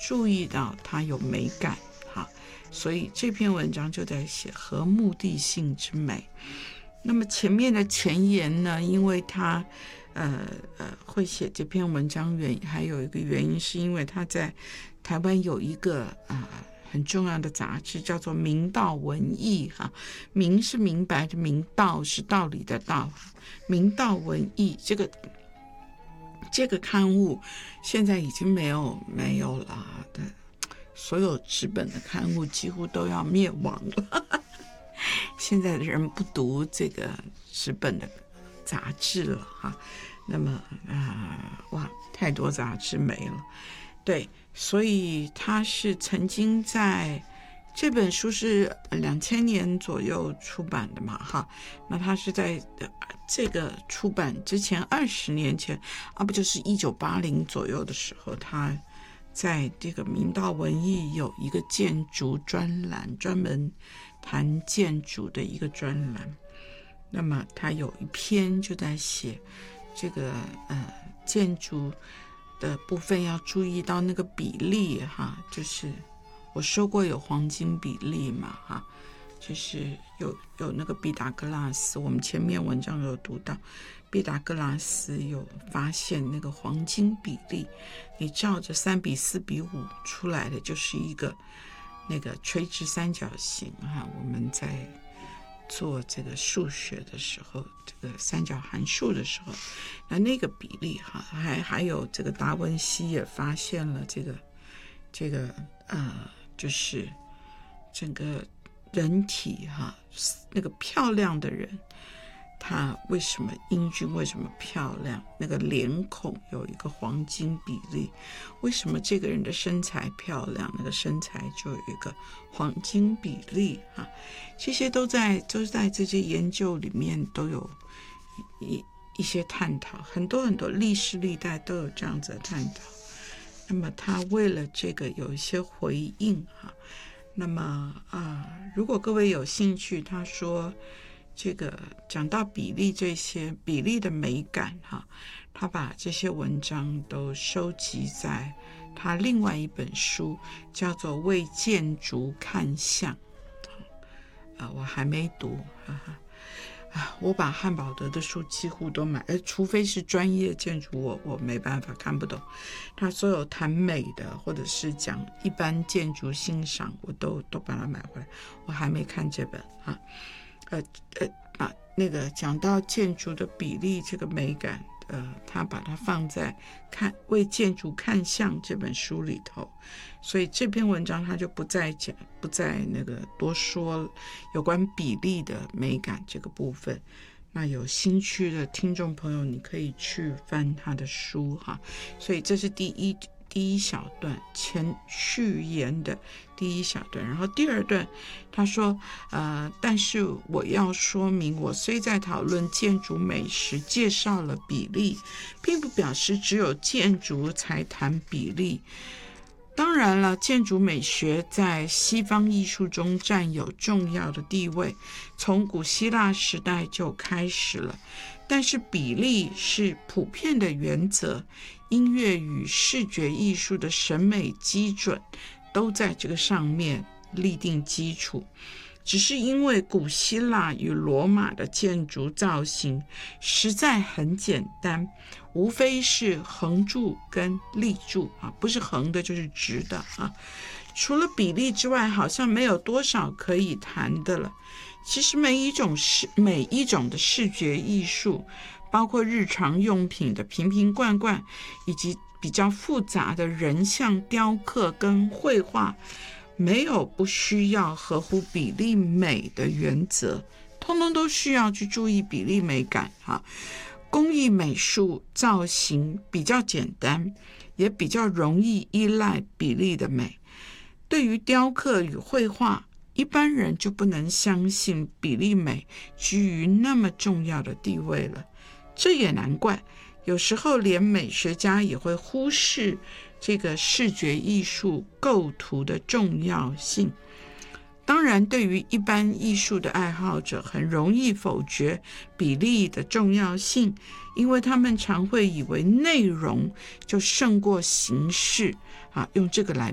注意到它有美感哈，所以这篇文章就在写和目的性之美。那么前面的前言呢，因为他会写这篇文章还有一个原因，是因为他在台湾有一个很重要的杂志叫做《明道文艺》哈，明是明白的明，道是道理的道，明道文艺这个刊物现在已经没有了的，所有纸本的刊物几乎都要灭亡了。现在的人不读这个纸本的杂志了哈，那么哇，太多杂志没了。对，所以他是曾经在这本书是2000年左右出版的嘛哈，那他是在这个出版之前20年前不就是1980左右的时候，他在这个明道文艺有一个建筑专栏，专门谈建筑的一个专栏。那么他有一篇就在写这个建筑的部分要注意到那个比例哈，就是我说过有黄金比例嘛哈，就是有那个毕达哥拉斯，我们前面文章有读到毕达哥拉斯有发现那个黄金比例，你照着3:4:5出来的就是一个那个垂直三角形哈。我们在做这个数学的时候，这个三角函数的时候，那个比例哈，还有这个达文西也发现了这个就是整个人体哈，那个漂亮的人，他为什么英俊，为什么漂亮，那个脸孔有一个黄金比例，为什么这个人的身材漂亮，那个身材就有一个黄金比例哈，这些都在这些研究里面都有一些探讨，很多历史历代都有这样子的探讨。那么他为了这个有一些回应哈，那么如果各位有兴趣，他说这个讲到比例，这些比例的美感哈，他把这些文章都收集在他另外一本书，叫做《为建筑看相》我还没读我把汉堡德的书几乎都买，除非是专业建筑，我没办法看不懂。他所有谈美的或者是讲一般建筑欣赏，我都把它买回来。我还没看这本那个讲到建筑的比例这个美感，他把它放在为建筑看相这本书里头，所以这篇文章他就不再那个多说有关比例的美感这个部分。那有兴趣的听众朋友，你可以去翻他的书哈。所以这是第一小段前序言的第一小段，然后第二段他说但是我要说明，我虽在讨论建筑美时介绍了比例，并不表示只有建筑才谈比例。当然了，建筑美学在西方艺术中占有重要的地位，从古希腊时代就开始了。但是比例是普遍的原则，音乐与视觉艺术的审美基准都在这个上面立定基础。只是因为古希腊与罗马的建筑造型实在很简单，无非是横柱跟立柱不是横的就是直的除了比例之外，好像没有多少可以谈的了。其实每一种的视觉艺术，包括日常用品的瓶瓶罐罐，以及比较复杂的人像雕刻跟绘画，没有不需要合乎比例美的原则，通通都需要去注意比例美感工艺美术造型比较简单，也比较容易依赖比例的美。对于雕刻与绘画，一般人就不能相信比例美居于那么重要的地位了。这也难怪，有时候连美学家也会忽视这个视觉艺术构图的重要性。当然，对于一般艺术的爱好者，很容易否决比例的重要性，因为他们常会以为内容就胜过形式用这个来